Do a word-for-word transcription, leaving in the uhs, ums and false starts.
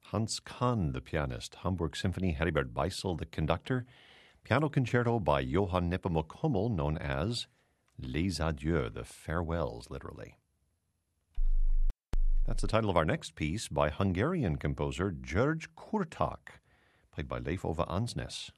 Hans Kahn, the pianist, Hamburg Symphony, Heribert Beisel, the conductor, piano concerto by Johann Nepomuk Hummel, known as Les Adieux, the farewells, literally. That's the title of our next piece by Hungarian composer György Kurták, played by Leif Ove Ansnes.